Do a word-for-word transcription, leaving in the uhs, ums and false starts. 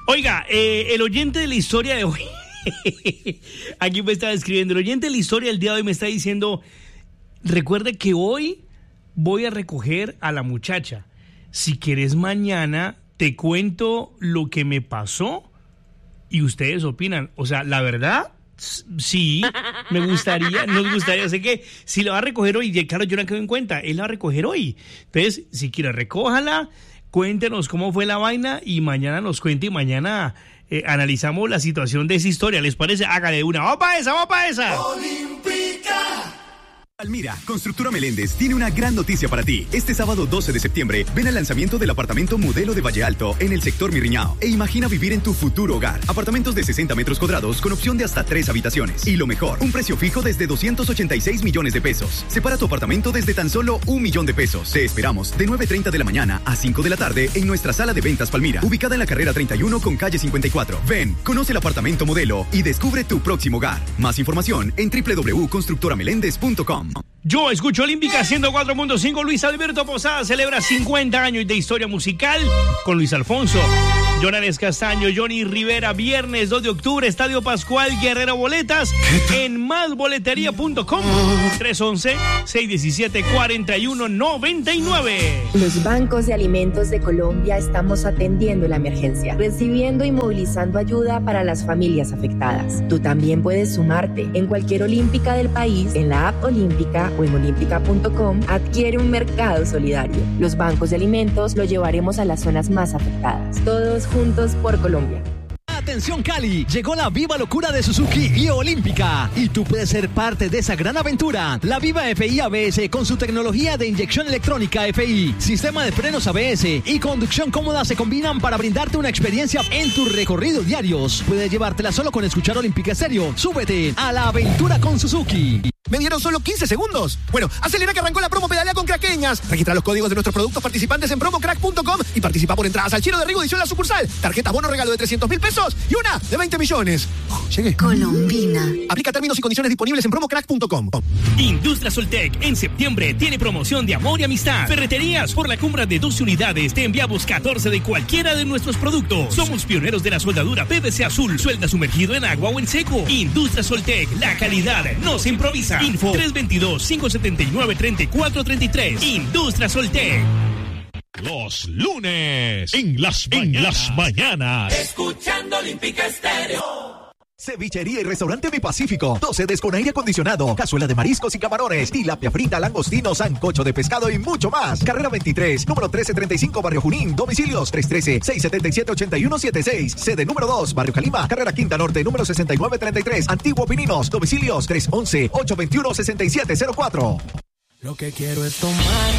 Oiga, eh, el oyente de la historia de hoy, aquí me estaba escribiendo, el oyente de la historia del día de hoy me está diciendo, recuerde que hoy voy a recoger a la muchacha. Si quieres mañana te cuento lo que me pasó y ustedes opinan. O sea, la verdad, sí, me gustaría, nos gustaría, sé que si la va a recoger hoy, claro, yo no quedo en cuenta, él la va a recoger hoy. Entonces, si quiere, recójala, cuéntenos cómo fue la vaina y mañana nos cuente y mañana eh, analizamos la situación de esa historia. ¿Les parece? Hágale una. ¡Vamos para esa, vamos para esa! Olímpica. Almira, Constructora Meléndez tiene una gran noticia para ti. Este sábado doce de septiembre, ven al lanzamiento del apartamento modelo de Valle Alto en el sector Mirriñao e imagina vivir en tu futuro hogar. Apartamentos de sesenta metros cuadrados con opción de hasta tres habitaciones. Y lo mejor, un precio fijo desde doscientos ochenta y seis millones de pesos. Separa tu apartamento desde tan solo un millón de pesos. Te esperamos de nueve treinta de la mañana a cinco de la tarde en nuestra sala de ventas Palmira, ubicada en la carrera treinta y uno con calle cincuenta y cuatro. Ven, conoce el apartamento modelo y descubre tu próximo hogar. Más información en doble u doble u doble u punto constructora meléndez punto com. Yo escucho Olímpica ciento cuatro punto cinco. Luis Alberto Posada celebra cincuenta años de historia musical con Luis Alfonso, Jonales Castaño, Johnny Rivera. Viernes dos de octubre, Estadio Pascual Guerrero. Boletas en más boletería punto com. tres once, seis diecisiete, cuarenta y uno noventa y nueve. Los bancos de alimentos de Colombia estamos atendiendo la emergencia, recibiendo y movilizando ayuda para las familias afectadas. Tú también puedes sumarte. En cualquier Olímpica del país, en la app Olímpica o en olímpica punto com, adquiere un mercado solidario. Los bancos de alimentos lo llevaremos a las zonas más afectadas. Todos juntos por Colombia. Atención Cali, llegó la viva locura de Suzuki y Olímpica y tú puedes ser parte de esa gran aventura. La Viva F I A B S con su tecnología de inyección electrónica F I, sistema de frenos A B S y conducción cómoda se combinan para brindarte una experiencia en tus recorridos diarios. Puedes llevártela solo con escuchar Olímpica Estéreo. Súbete a la aventura con Suzuki. Me dieron solo quince segundos. Bueno, acelera que arrancó la promo Pedalea con Craqueñas. Registra los códigos de nuestros productos participantes en promo crack punto com y participa por entradas al Chino de Rigo edición La Sucursal. Tarjeta bono regalo de trescientos mil pesos y una de veinte millones. Oh, llegué. Colombina. Aplica términos y condiciones disponibles en promo crack punto com. Industria Soltec en septiembre tiene promoción de amor y amistad. Ferreterías por la compra de doce unidades. Te enviamos catorce de cualquiera de nuestros productos. Somos pioneros de la soldadura P V C azul. Suelda sumergido en agua o en seco. Industria Soltec. La calidad no se improvisa. Info tres dos dos, cinco siete nueve, tres cuatro tres tres. Industria Soltec. Los lunes en las mañanas. En las mañanas. Escuchando Olímpica Estéreo. Cevichería y Restaurante Mi Pacífico. Dos sedes con aire acondicionado, cazuela de mariscos y camarones, tilapia frita, langostino, sancocho de pescado y mucho más. Carrera veintitrés, número trece treinta y cinco, Barrio Junín. Domicilios tres uno tres, seis siete siete, ocho uno siete seis. Sede número dos, Barrio Calima. Carrera Quinta Norte, número sesenta y nueve treinta y tres. Antiguo Pininos. Domicilios tres once, ocho veintiuno, sesenta y siete cero cuatro. Lo que quiero es tomar